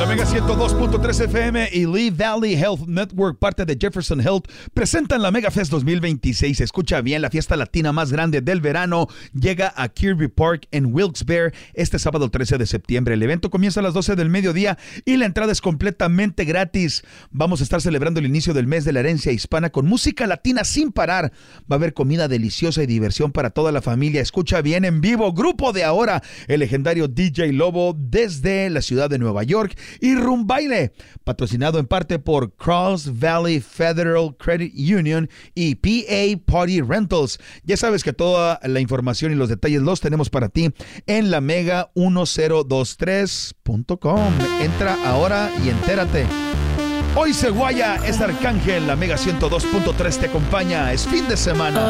Mega 102.3 FM y Lee Valley Health Network, parte de Jefferson Health, presentan la Mega Fest 2026. Escucha bien, la fiesta latina más grande del verano llega a Kirby Park en Wilkes-Barre este sábado 13 de septiembre. El evento comienza a las 12 del mediodía y la entrada es completamente gratis. Vamos a estar celebrando el inicio del mes de la herencia hispana con música latina sin parar. Va a haber comida deliciosa y diversión para toda la familia. Escucha bien, en vivo, Grupo de Ahora, el legendario DJ Lobo desde la ciudad de Nueva York, y Rumbaile, patrocinado en parte por Cross Valley Federal Credit Union y PA Party Rentals. Ya sabes que toda la información y los detalles los tenemos para ti en la mega1023.com. Entra ahora y entérate. Hoy se guaya, es Arcángel, la Mega 102.3 te acompaña, es fin de semana.